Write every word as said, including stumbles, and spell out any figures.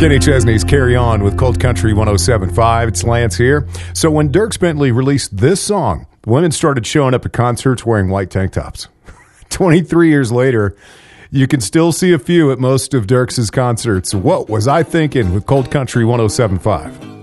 Kenny Chesney's Carry On with Cold Country one oh seven point five. It's Lance here. So when Dierks Bentley released this song, women started showing up at concerts wearing white tank tops. twenty-three years later, you can still see a few at most of Dierks' concerts. What was I thinking with Cold Country one oh seven point five?